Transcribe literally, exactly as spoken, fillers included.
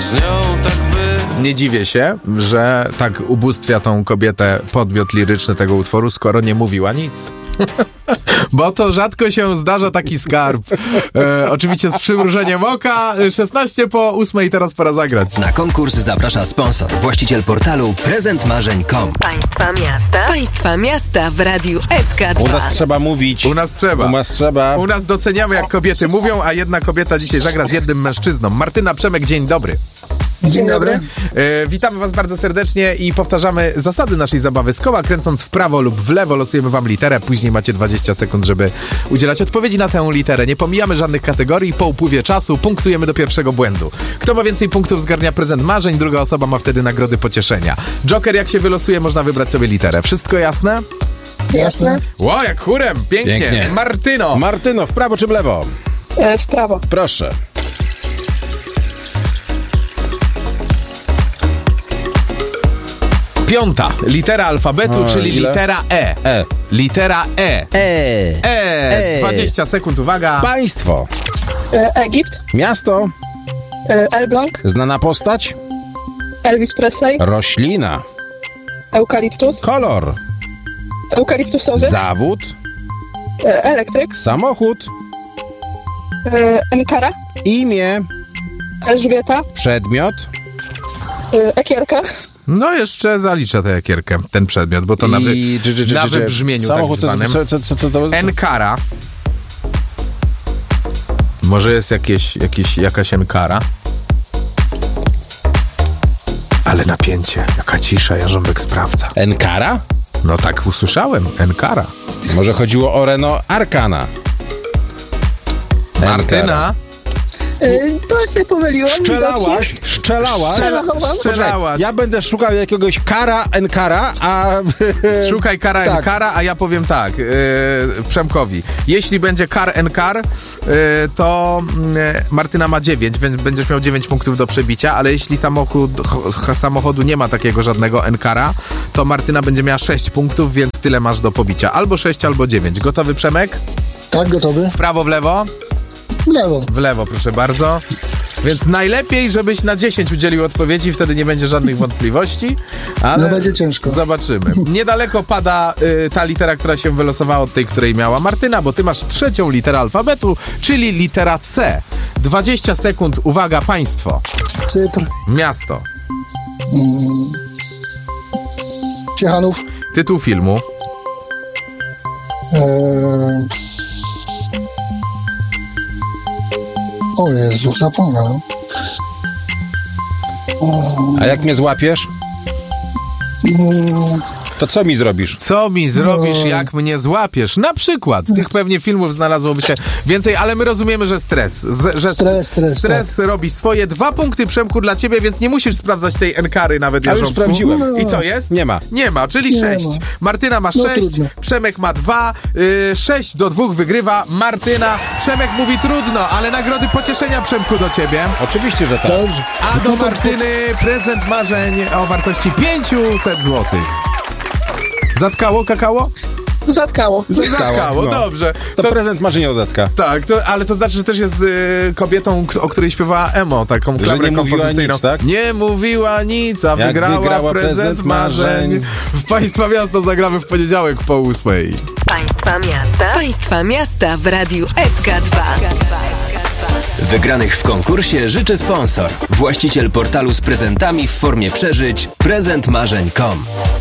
z nią tak by. Nie dziwię się, że tak ubóstwia tą kobietę podmiot liryczny tego utworu, skoro nie mówiła nic. Bo to rzadko się zdarza taki skarb. E, oczywiście z przymrużeniem oka. szesnaście po ósmej, teraz pora zagrać. Na konkurs zaprasza sponsor, właściciel portalu prezent marzeń kropka com. Państwa miasta. Państwa miasta w Radiu S K dwa. U nas trzeba mówić. U nas trzeba. U nas trzeba. U nas doceniamy, jak kobiety mówią, a jedna kobieta dzisiaj zagra z jednym mężczyzną. Martyna Przemek, dzień dobry. Dzień dobry. E, witamy was bardzo serdecznie i powtarzamy zasady naszej zabawy. Z koła kręcąc w prawo lub w lewo losujemy wam literę, później macie dwadzieścia sekund, żeby udzielać odpowiedzi na tę literę. Nie pomijamy żadnych kategorii, po upływie czasu punktujemy do pierwszego błędu. Kto ma więcej punktów, zgarnia prezent marzeń, druga osoba ma wtedy nagrody pocieszenia. Joker, jak się wylosuje, można wybrać sobie literę. Wszystko jasne? Jasne. Ło, jak chórem, pięknie. Pięknie. Martyno. Martyno, w prawo czy w lewo? E, w prawo. Proszę. Piąta litera alfabetu, O, czyli ile? litera E. E. Litera E. E. E. E. dwadzieścia sekund, uwaga. Państwo. E, Egipt. Miasto. E, Elbląg. Znana postać. Elvis Presley. Roślina. Eukaliptus. Kolor. Eukaliptusowy. Zawód. E, elektryk. Samochód. E, Ankara. Imię. Elżbieta. Przedmiot. E, Ekierka. No jeszcze zaliczę tę jakierkę, ten przedmiot, bo to na, wy, I... dży- dży- dży- na dży- wybrzmieniu Samochód, tak zwanym. co, co, co, co to... Enkara. Może jest jakieś, jakieś, jakaś Enkara? Ale napięcie, jaka cisza, Jarząbek sprawdza. Enkara? No tak usłyszałem, Enkara. Może chodziło o Renault Arkana. Martyna. E, to się pomyliłam. Szczelałaś, szczelałaś. Strzelałam. Strzelałaś. Ja będę szukał jakiegoś kara Enkara, a... Szukaj kara Tak. Enkara, a ja powiem tak, yy, Przemkowi. Jeśli będzie kar Enkar, yy, to yy, Martyna ma dziewięć, więc będziesz miał dziewięć punktów do przebicia, ale jeśli samochód, ch- samochodu nie ma takiego żadnego Enkara, to Martyna będzie miała sześć punktów, więc tyle masz do pobicia. Albo sześć, albo dziewięć. Gotowy, Przemek? Tak, gotowy? W prawo, w lewo? W lewo. W lewo, proszę bardzo. Więc najlepiej, żebyś na dziesięć udzielił odpowiedzi, wtedy nie będzie żadnych wątpliwości. Ale No będzie ciężko. Zobaczymy. Niedaleko pada y, ta litera, która się wylosowała od tej, której miała Martyna, bo ty masz trzecią literę alfabetu, czyli litera C. dwadzieścia sekund, uwaga, państwo. Cypr. Miasto. Mm. Ciechanów. Tytuł filmu. Eee... O Jezu, zapomniałem. A jak mnie złapiesz, Mm. to co mi zrobisz? Co mi zrobisz, No. jak mnie złapiesz? Na przykład. Tych pewnie filmów znalazłoby się więcej, ale my rozumiemy, że stres. Z, że Stres, stres, Stres robi swoje. Dwa punkty, Przemku, dla ciebie, więc nie musisz sprawdzać tej Enkary nawet, A już Jarząbku. sprawdziłem. I co jest? Nie ma. Nie ma, czyli Nie sześć. ma. Martyna ma No sześć, trudno. Przemek ma dwa, yy, sześć do dwóch wygrywa Martyna. Przemek mówi trudno, ale nagrody pocieszenia, Przemku, do ciebie. Oczywiście, że tak. Dobrze. A do No to- Martyny prezent marzeń o wartości pięćset złotych. Zatkało kakao? Zatkało. Zatkało, no. dobrze. To, To, prezent marzenia dodatka. tak, to, ale to znaczy, że też jest y, kobietą, k- o której śpiewała Emo, taką klamrę nie mówiła kompozycyjną. nic, tak? Nie mówiła nic, a Jak wygrała, wygrała prezent, prezent marzeń. marzeń. W Państwa Miasto zagramy w poniedziałek po ósmej. Państwa miasta. Państwa miasta w Radiu S K dwa. Wygranych w konkursie życzy sponsor, właściciel portalu z prezentami w formie przeżyć prezent marzeń kropka com.